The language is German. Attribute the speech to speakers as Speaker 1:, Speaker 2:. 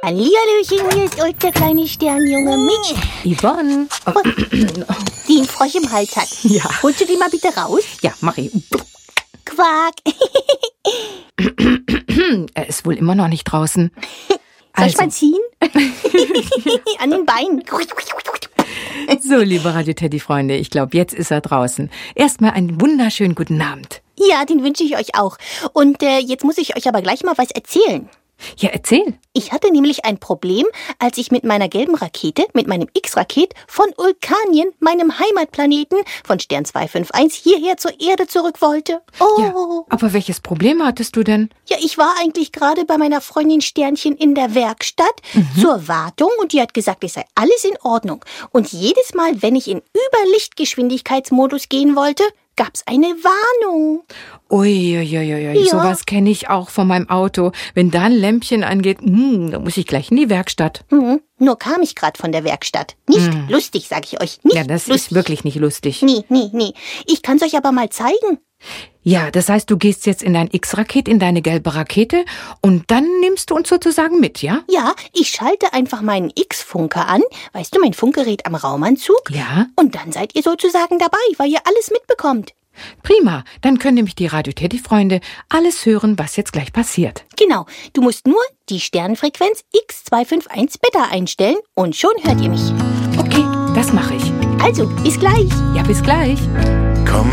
Speaker 1: Hallihallöchen, hier ist der kleine Sternjunge mit
Speaker 2: Yvonne.
Speaker 1: die einen Frosch im Hals hat.
Speaker 2: Ja.
Speaker 1: Holst du den mal bitte raus?
Speaker 2: Ja, mach ich.
Speaker 1: Quark.
Speaker 2: Er ist wohl immer noch nicht draußen.
Speaker 1: Soll ich mal ziehen? An den Beinen.
Speaker 2: So, liebe Radio-Teddy-Freunde, ich glaube, jetzt ist er draußen. Erstmal einen wunderschönen guten Abend.
Speaker 1: Ja, den wünsche ich euch auch. Und jetzt muss ich euch aber gleich mal was erzählen.
Speaker 2: Ja, erzähl.
Speaker 1: Ich hatte nämlich ein Problem, als ich mit meiner gelben Rakete, mit meinem X-Raket, von Vulkanien, meinem Heimatplaneten, von Stern 251 hierher zur Erde zurück wollte. Oh.
Speaker 2: Ja, aber welches Problem hattest du denn?
Speaker 1: Ja, ich war eigentlich gerade bei meiner Freundin Sternchen in der Werkstatt zur Wartung und die hat gesagt, es sei alles in Ordnung. Und jedes Mal, wenn ich in Überlichtgeschwindigkeitsmodus gehen wollte, gab's eine Warnung.
Speaker 2: Uiuiuiui,
Speaker 1: Ja.
Speaker 2: sowas kenne ich auch von meinem Auto. Wenn da ein Lämpchen angeht, dann muss ich gleich in die Werkstatt.
Speaker 1: Nur kam ich gerade von der Werkstatt. Nicht lustig, sag ich euch. Nicht
Speaker 2: Ja, das
Speaker 1: lustig.
Speaker 2: ist wirklich nicht lustig.
Speaker 1: Nee. Ich kann's euch aber mal zeigen.
Speaker 2: Ja, das heißt, du gehst jetzt in dein X-Raket, in deine gelbe Rakete und dann nimmst du uns sozusagen mit, ja?
Speaker 1: Ja, ich schalte einfach meinen X-Funker an. Weißt du, mein Funkgerät am Raumanzug.
Speaker 2: Ja.
Speaker 1: Und dann seid ihr sozusagen dabei, weil ihr alles mitbekommt.
Speaker 2: Prima, dann können nämlich die Radio-Teddy-Freunde alles hören, was jetzt gleich passiert.
Speaker 1: Genau, du musst nur die Sternfrequenz X251 Beta einstellen und schon hört ihr mich.
Speaker 2: Okay, das mache ich.
Speaker 1: Also, bis gleich.
Speaker 2: Ja, bis gleich.
Speaker 3: Komm